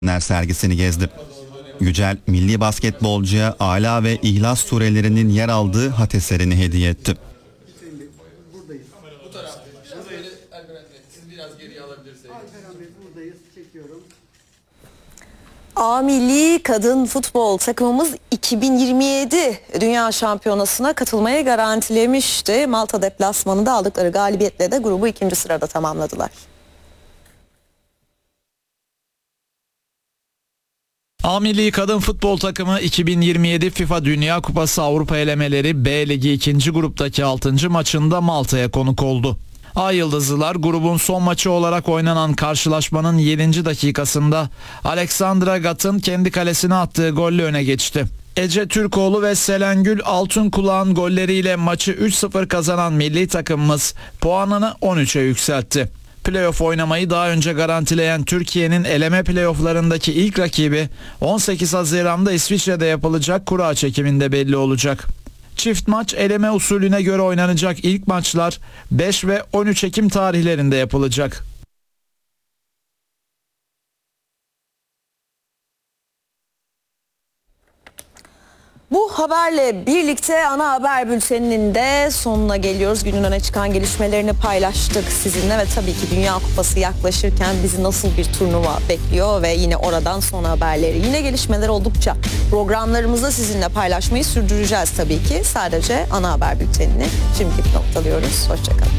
sergisini gezdi. Yücel, milli basketbolcuya Ala ve İhlas surelerinin yer aldığı hat eserini hediye etti. A milli kadın futbol takımımız 2027 Dünya Şampiyonası'na katılmaya garantilemişti. Malta deplasmanında aldıkları galibiyetle de grubu 2. sırada tamamladılar. A milli kadın futbol takımı 2027 FIFA Dünya Kupası Avrupa elemeleri B Ligi 2. gruptaki 6. maçında Malta'ya konuk oldu. A Yıldızlılar grubun son maçı olarak oynanan karşılaşmanın 7. dakikasında Alexandra Gat'ın kendi kalesine attığı golle öne geçti. Ece Türkoğlu ve Selengül Altunkulağ'ın golleriyle maçı 3-0 kazanan milli takımımız puanını 13'e yükseltti. Playoff oynamayı daha önce garantileyen Türkiye'nin eleme playofflarındaki ilk rakibi 18 Haziran'da İsviçre'de yapılacak kura çekiminde belli olacak. Çift maç eleme usulüne göre oynanacak ilk maçlar 5 ve 13 Ekim tarihlerinde yapılacak. Bu haberle birlikte ana haber bülteninin de sonuna geliyoruz. Günün öne çıkan gelişmelerini paylaştık sizinle ve tabii ki Dünya Kupası yaklaşırken bizi nasıl bir turnuva bekliyor ve yine oradan son haberleri. Yine gelişmeler oldukça programlarımızda sizinle paylaşmayı sürdüreceğiz tabii ki. Sadece ana haber bültenini şimdilik noktalıyoruz. Hoşçakalın.